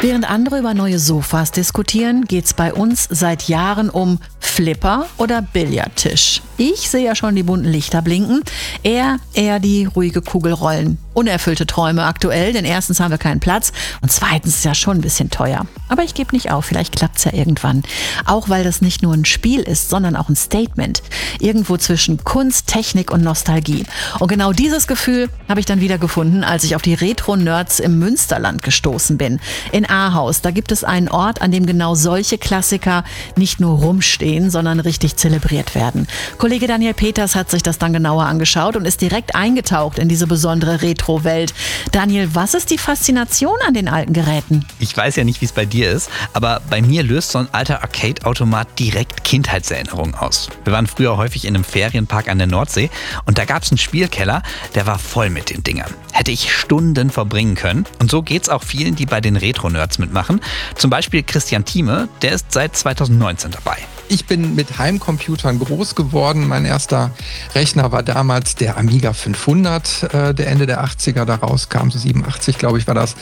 Während andere über neue Sofas diskutieren, geht's bei uns seit Jahren um Flipper oder Billardtisch. Ich sehe ja schon die bunten Lichter blinken, eher die ruhige Kugel rollen. Unerfüllte Träume aktuell, denn erstens haben wir keinen Platz und zweitens ist ja schon ein bisschen teuer. Aber ich gebe nicht auf, vielleicht klappt's ja irgendwann. Auch weil das nicht nur ein Spiel ist, sondern auch ein Statement. Irgendwo zwischen Kunst, Technik und Nostalgie. Und genau dieses Gefühl habe ich dann wieder gefunden, als ich auf die Retro-Nerds im Münsterland gestoßen bin. In Ahaus, da gibt es einen Ort, an dem genau solche Klassiker nicht nur rumstehen, sondern richtig zelebriert werden. Kollege Daniel Peters hat sich das dann genauer angeschaut und ist direkt eingetaucht in diese besondere Retro-Welt. Daniel, was ist die Faszination an den alten Geräten? Ich weiß ja nicht, wie es bei dir ist, aber bei mir löst so ein alter Arcade-Automat direkt Kindheitserinnerungen aus. Wir waren früher häufig in einem Ferienpark an der Nordsee und da gab es einen Spielkeller, der war voll mit den Dingern. Hätte ich Stunden verbringen können. Und so geht's auch vielen, die bei den Retro-Nerds mitmachen. Zum Beispiel Christian Thieme, der ist seit 2019 dabei. Ich bin mit Heimcomputern groß geworden. Mein erster Rechner war damals der Amiga 500, der Ende der 80er da rauskam, so 87 glaube ich war das.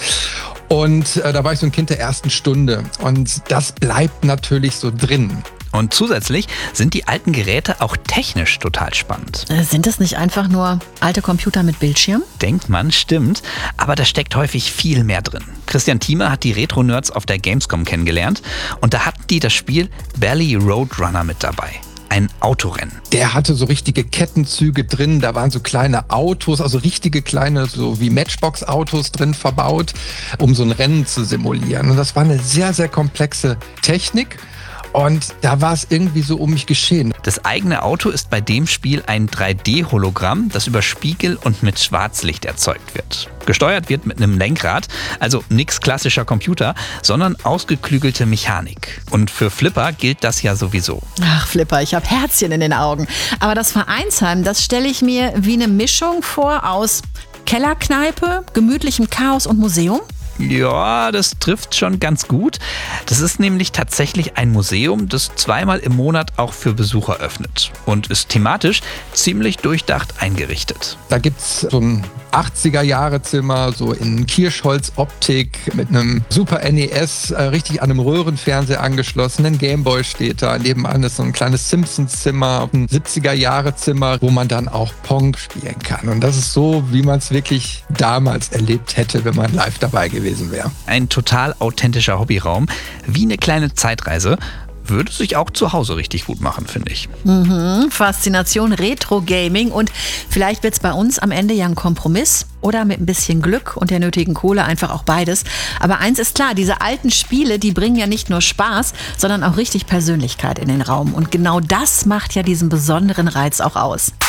Und da war ich so ein Kind der ersten Stunde und das bleibt natürlich so drin. Und zusätzlich sind die alten Geräte auch technisch total spannend. Sind das nicht einfach nur alte Computer mit Bildschirm? Denkt man, stimmt, aber da steckt häufig viel mehr drin. Christian Thieme hat die Retro-Nerds auf der Gamescom kennengelernt und da hatten die das Spiel Bally Roadrunner mit dabei. Ein Autorennen. Der hatte so richtige Kettenzüge drin, da waren so kleine Autos, also richtige kleine, so wie Matchbox-Autos drin verbaut, um so ein Rennen zu simulieren. Und das war eine sehr, sehr komplexe Technik. Und da war es irgendwie so um mich geschehen. Das eigene Auto ist bei dem Spiel ein 3D-Hologramm, das über Spiegel und mit Schwarzlicht erzeugt wird. Gesteuert wird mit einem Lenkrad, also nix klassischer Computer, sondern ausgeklügelte Mechanik. Und für Flipper gilt das ja sowieso. Ach, Flipper, ich habe Herzchen in den Augen. Aber das Vereinsheim, das stelle ich mir wie eine Mischung vor aus Kellerkneipe, gemütlichem Chaos und Museum. Ja, das trifft schon ganz gut. Das ist nämlich tatsächlich ein Museum, das zweimal im Monat auch für Besucher öffnet und ist thematisch ziemlich durchdacht eingerichtet. Da gibt's so ein 80er-Jahre-Zimmer, so in Kirschholz-Optik mit einem Super NES, richtig an einem Röhrenfernseher angeschlossen. Ein Gameboy steht da. Nebenan ist so ein kleines Simpsons-Zimmer, ein 70er-Jahre-Zimmer, wo man dann auch Pong spielen kann. Und das ist so, wie man es wirklich damals erlebt hätte, wenn man live dabei gewesen wäre. Ein total authentischer Hobbyraum, wie eine kleine Zeitreise. Würde sich auch zu Hause richtig gut machen, finde ich. Faszination Retro-Gaming und vielleicht wird es bei uns am Ende ja ein Kompromiss oder mit ein bisschen Glück und der nötigen Kohle einfach auch beides. Aber eins ist klar, diese alten Spiele, die bringen ja nicht nur Spaß, sondern auch richtig Persönlichkeit in den Raum. Und genau das macht ja diesen besonderen Reiz auch aus.